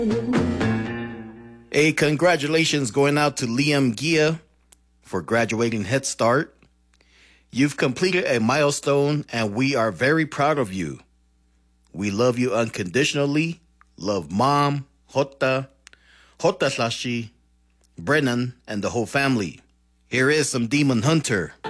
A congratulations going out to Liam Gia for graduating Head Start. You've completed a milestone and we are very proud of you. We love you unconditionally. Love Mom, Hota Slashi, Brennan, and the whole family. Here is some Demon Hunter.